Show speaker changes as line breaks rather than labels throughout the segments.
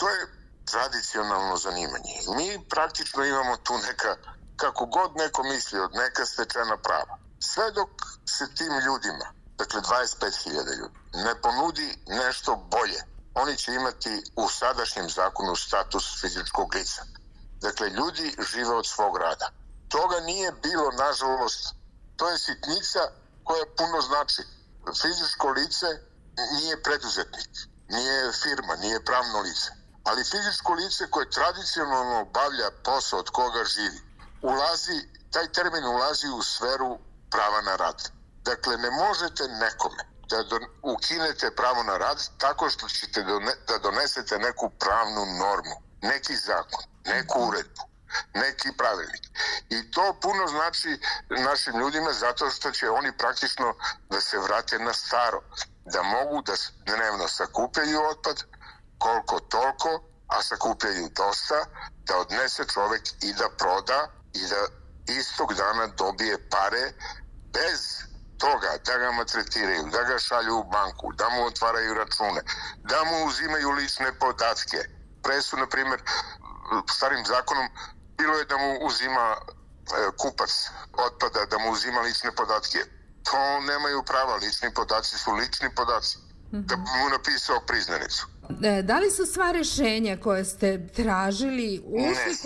to je tradicionalno zanimanje. Mi praktično imamo tu neka, kako god neko misli, od neka stečena prava. Sve dok se tim ljudima, dakle 25.000 ljudi, ne ponudi nešto bolje, oni će imati u sadašnjem zakonu status fizičkog lica. Dakle, ljudi žive od svog rada. Toga nije bilo, nažalost, to je sitnica koja puno znači. Fizičko lice nije preduzetnik, nije firma, nije pravno lice. Ali fizičko lice koje tradicionalno obavlja posao od koga živi, taj termin ulazi u sferu prava na rad. Dakle, ne možete nekome da ukinete pravo na rad tako što ćete da donesete neku pravnu normu, neki zakon, neku uredbu, neki pravilnik. I to puno znači našim ljudima zato što će oni praktično da se vrate na staro, da mogu da dnevno sakupljaju otpad, koliko toliko, a sakupljaju dosta, da odnese čovek i da proda i da istog dana dobije pare bez toga da ga maltretiraju, da ga šalju u banku, da mu otvaraju račune, da mu uzimaju lične podatke. Pre su, na primjer, starim zakonom bilo je da mu uzima kupac otpada, da mu uzima lične podatke. To nemaju prava, lični podaci su lični podaci. Da bi mu napisao priznanicu.
Da li su sva rešenja koje ste tražili ušli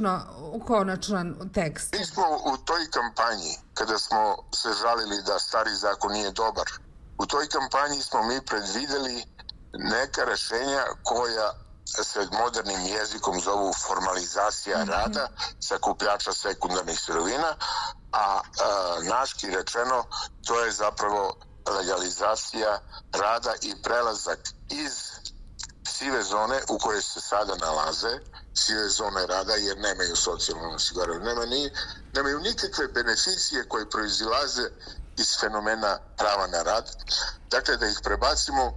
u konačan tekst?
Mi smo u toj kampanji, kada smo se žalili da stari zakon nije dobar, u toj kampanji smo mi predvideli neka rešenja koja se modernim jezikom zovu formalizacija rada sakupljača sekundarnih sirovina, a naški rečeno to je zapravo legalizacija rada i prelazak iz sive zone u kojoj se sada nalaze, sive zone rada jer nemaju socijalno osiguranje, nemaju nikakve beneficije koje proizilaze iz fenomena prava na rad. Dakle, da ih prebacimo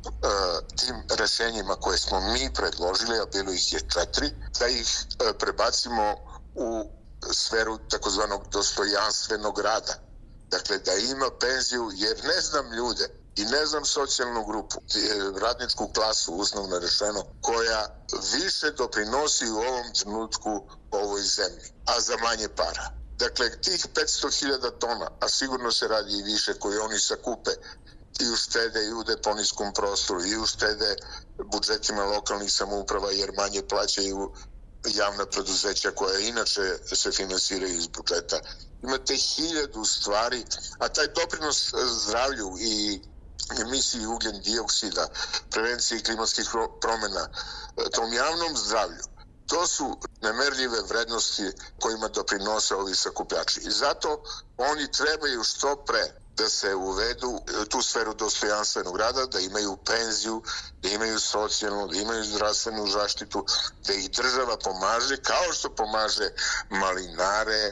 tim rešenjima koje smo mi predložili, a bilo ih je 4, da ih prebacimo u sferu takozvanog dostojanstvenog rada. Dakle, da ima penziju, jer ne znam ljude i ne znam socijalnu grupu, radničku klasu, uslovno rečeno, koja više doprinosi u ovom trenutku ovoj zemlji, a za manje para. Dakle, tih 500.000 tona, a sigurno se radi i više koje oni sakupe, i uštede i u deponijskom prostoru, i uštede budžetima lokalnih samouprava, jer manje plaćaju javna preduzeća koja inače se finansiraju iz budžeta. Imate 1000 stvari, a taj doprinos zdravlju i emisiji ugljen dioksida, prevenciji klimatskih promjena, tom javnom zdravlju, to su nemerljive vrednosti kojima doprinose ovi sakupljači. I zato oni trebaju što pre da se uvedu tu sferu dostojanstvenog rada, da imaju penziju, da imaju socijalnu, da imaju zdravstvenu zaštitu, da ih država pomaže, kao što pomaže malinare,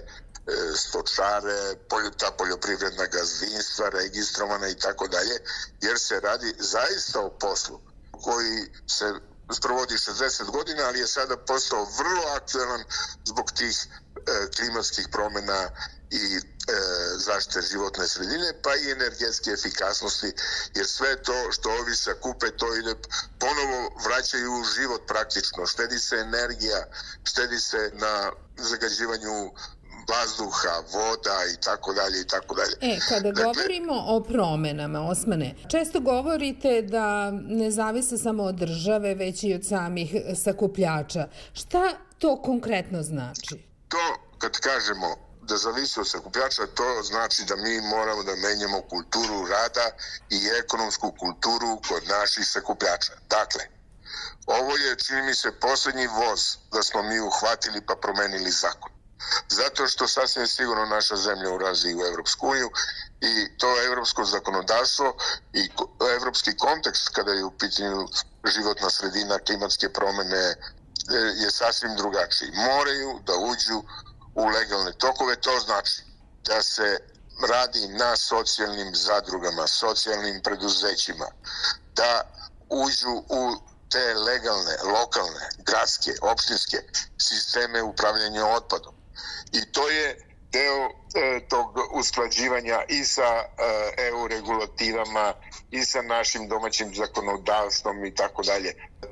stočare, ta poljoprivredna gazdinstva, registrovana i tako dalje, jer se radi zaista o poslu koji se sprovodi 60 godina, ali je sada postao vrlo aktuelan zbog tih klimatskih promjena i zaštite životne sredine, pa i energetske efikasnosti, jer sve to što ovi sakupe, to ide ponovo vraćaju u život praktično. Štedi se energija, štedi se na zagađivanju vazduha, voda i tako dalje i tako dalje.
Kada govorimo o promenama, Osmane, često govorite da ne zavise samo od države, već i od samih sakupljača. Šta to konkretno znači?
To, kad kažemo da zavisi od sakupljača, to znači da mi moramo da menjamo kulturu rada i ekonomsku kulturu kod naših sakupljača. Dakle, ovo je, čini mi se, poslednji voz da smo mi uhvatili pa promenili zakon. Zato što sasvim sigurno naša zemlja ulazi u Evropsku uniju i to evropsko zakonodavstvo i evropski kontekst kada je u pitanju životna sredina, klimatske promene je sasvim drugačiji. Moraju da uđu u legalne tokove, to znači da se radi na socijalnim zadrugama, socijalnim preduzećima, da uđu u te legalne, lokalne, gradske, opštinske sisteme upravljanja otpadom. I to je deo tog usklađivanja i sa EU regulativama i sa našim domaćim zakonodavstvom i tako dalje.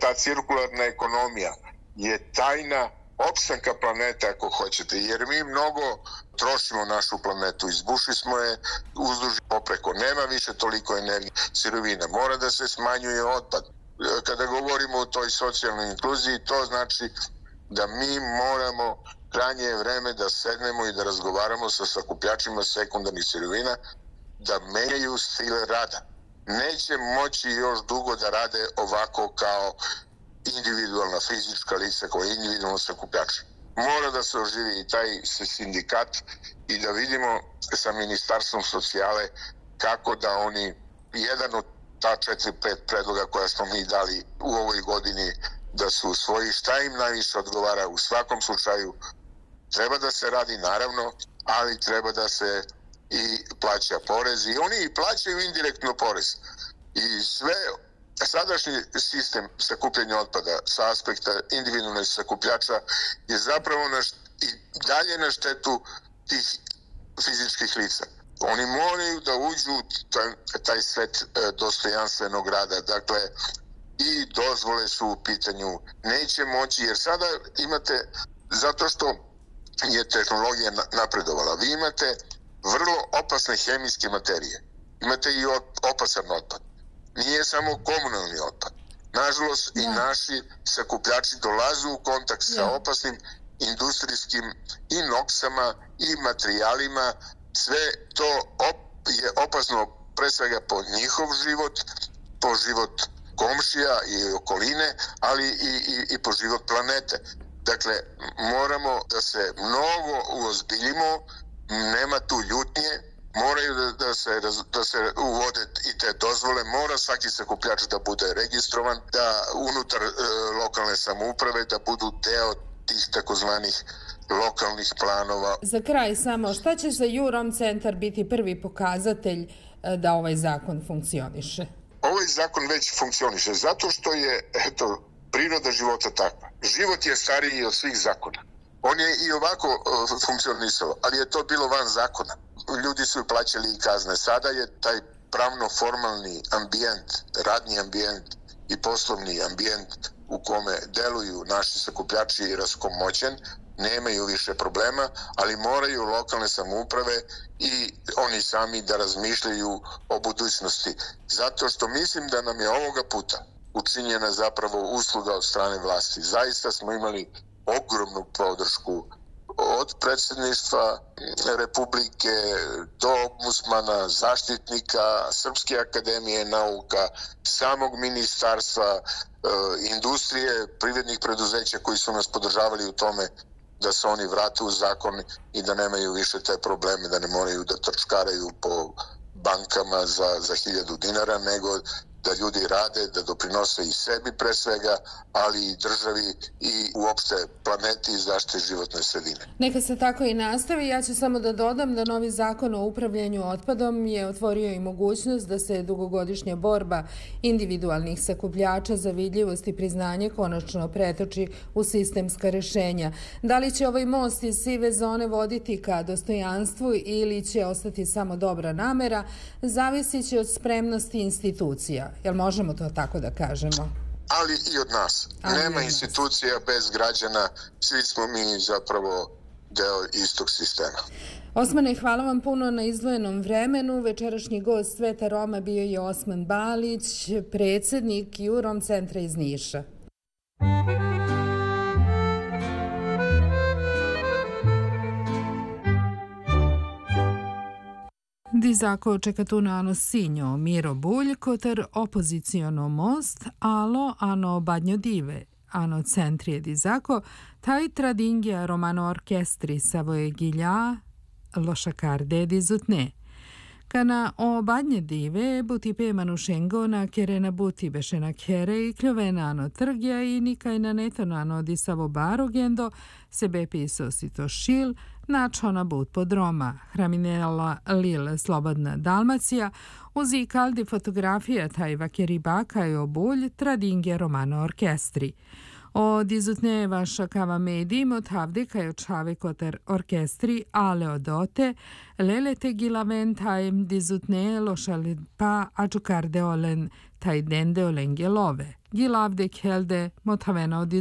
ta cirkularna ekonomija je tajna opstanka planete, ako hoćete, jer mi mnogo trošimo našu planetu, izbušili smo je uzduž i popreko, nema više toliko energije, sirovina, mora da se smanjuje otpad. Kada govorimo o toj socijalnoj inkluziji, to znači da mi moramo krajnje vreme da sednemo i da razgovaramo sa sakupljačima sekundarnih sirovina, da menjaju stile rada. Neće moći još dugo da rade ovako kao individualna fizička lica koja je individualno sakupljač. Mora da se oživi i taj sindikat i da vidimo sa Ministarstvom socijale kako da oni, jedan od ta 4-5 predloga koja smo mi dali u ovoj godini da su usvoji, šta im najviše odgovara. U svakom slučaju treba da se radi naravno, ali treba da se i plaća porez i oni i plaćaju indirektno porez. I sve sadašnji sistem sakupljanja otpada sa aspekta individualnih sakupljača je zapravo i dalje na štetu tih fizičkih lica. Oni moraju da uđu u taj svet dostojanstvenog rada. Dakle, i dozvole su u pitanju. Neće moći, jer sada imate, zato što je tehnologija napredovala, vi imate vrlo opasne hemijske materije. Imate i opasan otpad. Nije samo komunalni otpad. Nažalost, i naši sakupljači dolaze u kontakt sa opasnim industrijskim i noksama i materijalima. Sve to je opasno pre svega po njihov život, po život komšija i okoline, ali i po život planete. Dakle, moramo da se mnogo uozbiljimo, nema tu ljutnje, moraju da se uvode i te dozvole, mora svaki sakupljač da bude registrovan, da unutar lokalne samouprave da budu deo tih takozvanih lokalnih planova.
Za kraj samo, šta će za UROM centar biti prvi pokazatelj da ovaj zakon funkcioniše?
Ovaj zakon već funkcioniše zato što je priroda života takva. Život je stariji od svih zakona. On je i ovako funkcionisao, ali je to bilo van zakona. Ljudi su plaćali kazne. Sada je taj pravno-formalni ambijent, radni ambijent i poslovni ambijent u kome deluju naši sakupljači raskomoćen, nemaju više problema, ali moraju lokalne samouprave i oni sami da razmišljaju o budućnosti. Zato što mislim da nam je ovoga puta učinjena zapravo usluga od strane vlasti. Zaista smo imali ogromnu podršku od predsjedništva Republike do ombudsmana, zaštitnika, Srpske akademije nauka, samog ministarstva, industrije, privrednih preduzeća koji su nas podržavali u tome da se oni vrate u zakon i da nemaju više te probleme, da ne moraju da trčkaraju po bankama za 1000 dinara, nego da ljudi rade, da doprinose i sebi pre svega, ali i državi i uopšte planeti i zaštite životne sredine.
Neka se tako i nastavi. Ja ću samo da dodam da novi zakon o upravljanju otpadom je otvorio i mogućnost da se dugogodišnja borba individualnih sakupljača za vidljivost i priznanje konačno pretoči u sistemska rešenja. Da li će ovaj most iz sive zone voditi ka dostojanstvu ili će ostati samo dobra namera, zavisit će od spremnosti institucija. Jel možemo to tako da kažemo?
Ali i od nas. Nema institucija bez građana. Svi smo mi zapravo deo istog sistema.
Osmane, hvala vam puno na izdvojenom vremenu. Večerašnji gost Sveta Roma bio je Osman Balić, predsjednik UROM centra iz Niša. Dizako čekatuno Sinjo Miro Bulj koter opoziciono most alo ano badnjo dive ano centrije dizako taj tradingja romano orkestri savoje gilja lošakarde dizutne. Kana o badnje dive buti pemanu šengona kerena buti bešena kere i kljovenano trgja i nikajna netonano disavo barogendo sebe piso si to šil načona but podroma. Hraminela Lil Slobodna Dalmacija uzi kaldi fotografija taj vakeribaka i obulj tradingje romano orkestri. O dizutne vaša kava medijim od havdika i očave koter orkestri ale odote lelete gilaven tajem dizutne lošali pa ačukarde olen taj dende olengelove. gilavde kelde motaveno di